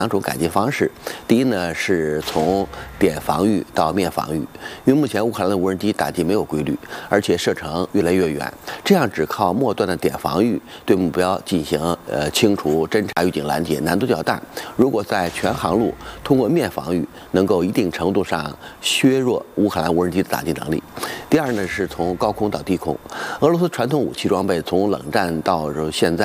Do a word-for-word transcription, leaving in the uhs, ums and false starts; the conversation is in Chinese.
两种改进方式。第一呢，是从点防御到面防御，因为目前乌克兰的无人机打击没有规律，而且射程越来越远，这样只靠末端的点防御对目标进行呃清除、侦察、预警、拦截难度较大。如果在全航路通过面防御，能够一定程度上削弱乌克兰无人机的打击能力。第二呢，是从高空到低空，俄罗斯传统武器装备从冷战到现在